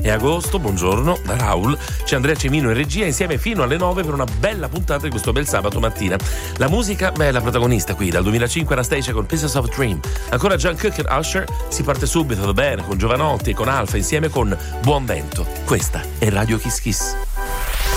È agosto, buongiorno, da Raul. C'è Andrea Cimino in regia, insieme fino alle 9 per una bella puntata di questo bel sabato mattina. La musica, è la protagonista qui, dal 2005 Anastasia con Pieces of Dream. Ancora Jungkook e Usher, si parte subito da bene con Giovanotti e con Alfa, insieme con Buon Vento. Questa è Radio Kiss Kiss.